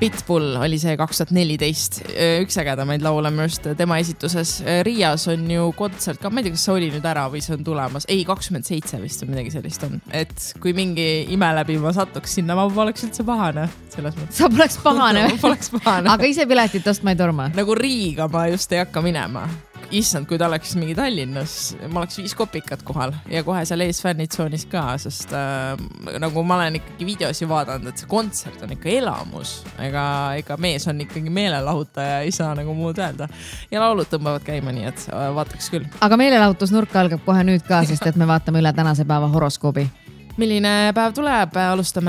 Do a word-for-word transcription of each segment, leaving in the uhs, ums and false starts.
Pitbull oli see kaks tuhat neliteist. Üks ägedamaid laule minu arust tema esituses. Riias on ju kontsert ka, ma ei tea, kas see oli nüüd ära või see on tulemas. Ei, kakskümmend seitse vist või midagi sellist on. Et kui mingi ime läbi ma satuks sinna, ma poleks üldse pahane. Selles mõttes. Sa poleks pahane. Ma poleks pahane. Aga ise piletit ostma ei torma? Nagu Riiga ma just ei hakka minema. Issand, kui ta oleks mingi Tallinnas, ma oleks viis kopikat kohal ja kohe seal ees fännitsoonis ka, sest äh, nagu ma olen ikkagi videosi vaadanud, et see kontsert on ikka elamus. Ega, ega mees on ikkagi meelelahutaja, ei saa nagu muud öelda. Ja laulud tõmbavad käima, nii et vaataks küll. Aga meelelahutusnurk algab kohe nüüd ka, sest et me vaatame üle tänase päeva horoskoobi. Milline päev tuleb? Alustame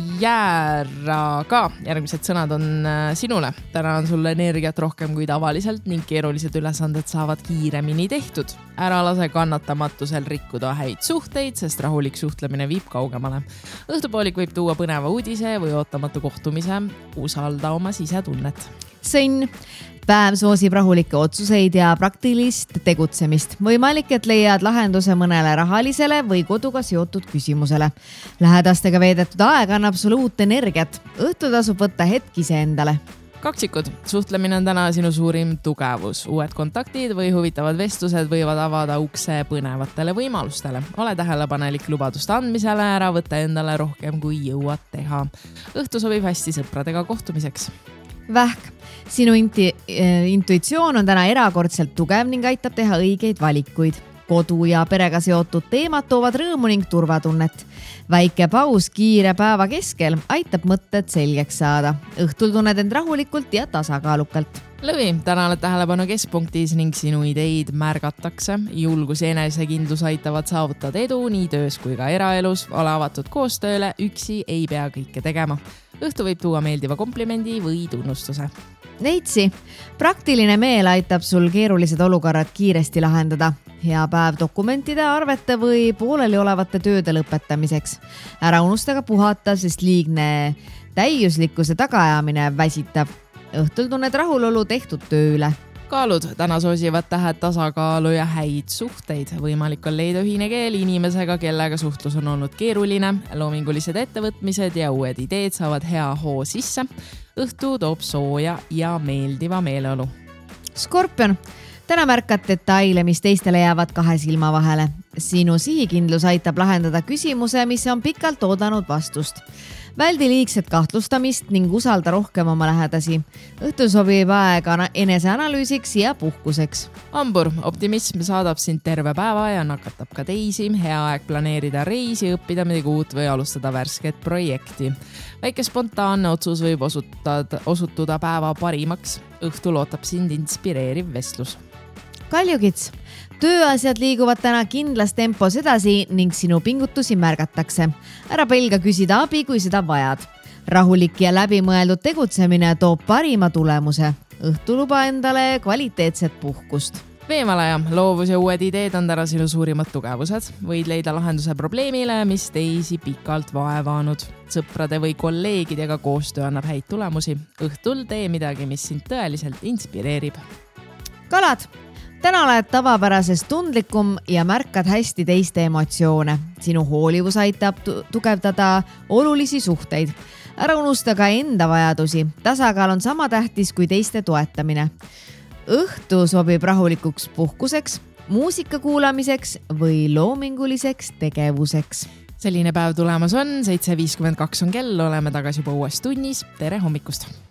Jääraga. Järgmised sõnad on sinule. Täna on sul energiat rohkem kui tavaliselt ning keerulised ülesanded saavad kiiremini tehtud. Ära lase kannatamatusel rikkuda häid suhteid, sest rahulik suhtlemine viib kaugemale. Õhtupoolik võib tuua põneva uudise või ootamatu kohtumise. Usalda oma sisetunnet. Sõnn. Päev soosib rahulikke otsuseid ja praktilist tegutsemist. Võimalik, et leiad lahenduse mõnele rahalisele või koduga seotud küsimusele. Lähedastega veedetud aeg annab sulle uut energiat. Õhtu tasub võtta hetk ise endale. Kaksikud. Suhtlemine on täna sinu suurim tugevus. Uued kontaktid või huvitavad vestlused võivad avada ukse põnevatele võimalustele. Ole tähelepanelik lubaduste andmisele, ära võtta endale rohkem kui jõuad teha. Õhtu sobib hästi sõpradega kohtumiseks. Vähk. Sinu inti, intuitsioon on täna erakordselt tugev ning aitab teha õigeid valikuid. Kodu ja perega seotud teemad toovad rõõmu ning turvatunnet. Väike paus kiire päeva keskel aitab mõtted selgeks saada. Õhtul tunned end rahulikult ja tasakaalukalt. Lõvi, täna oled tähelepanu keskpunktis ning sinu ideid märgatakse. Julgus ja enesekindlus aitavad saavutada edu nii töös kui ka eraelus. Ole avatud koostööle, üksi ei pea kõike tegema. Õhtu võib tuua meeldiva komplimendi või tunnustuse. Neitsi, praktiline meel aitab sul keerulised olukorrad kiiresti lahendada. Hea päev dokumentide, arvete või pooleli olevate tööde lõpetamiseks. Ära unustaga puhata, sest liigne täiuslikkuse tagaajamine väsitab. Õhtul tunned rahulolu tehtud töö üle. Kaalud. Täna soosivad tähed tasakaalu ja häid suhteid. Võimalik on leida ühine keel inimesega, kellega suhtlus on olnud keeruline. Loomingulised ettevõtmised ja uued ideed saavad hea hoo sisse. Õhtu toob sooja ja meeldiva meeleolu. Skorpion. Täna märkad detaile, mis teistele jäävad kahe silma vahele. Sinu sihikindlus aitab lahendada küsimuse, mis on pikalt oodanud vastust. Väldi liigset kahtlustamist ning usalda rohkem oma lähedasi. Õhtu sobib aeg eneseanalüüsiks ja puhkuseks. Ambur. Optimism saadab sind terve päeva ja nakatab ka teisi. Hea aeg planeerida reisi, õppida midagi uut või alustada värsket projekti. Väike spontaanne otsus võib osutada, osutuda päeva parimaks. Õhtul ootab sind inspireeriv vestlus. Kaljukits. Tööasjad liiguvad täna kindlas tempos edasi ning sinu pingutusi märgatakse. Ära pelga küsida abi, kui seda vajad. Rahulik ja läbimõeldud tegutsemine toob parima tulemuse. Õhtu luba endale kvaliteetset puhkust. Veemalaja. Loovus ja uued ideed on täna sinu suurimad tugevused. Võid leida lahenduse probleemile, mis teisi pikalt vaevanud. Sõprade või kolleegidega koostöö annab häid tulemusi. Õhtul tee midagi, mis sind tõeliselt inspireerib. Kalad. Täna oled tavapärasest tundlikum ja märkad hästi teiste emotsioone. Sinu hoolivus aitab tugevdada olulisi suhteid. Ära unusta ka enda vajadusi. Tasakaal on sama tähtis kui teiste toetamine. Õhtu sobib rahulikuks puhkuseks, muusika kuulamiseks või loominguliseks tegevuseks. Selline päev tulemas on, seitse viiskümmend kaks on kell, oleme tagasi juba uues tunnis. Tere hommikust!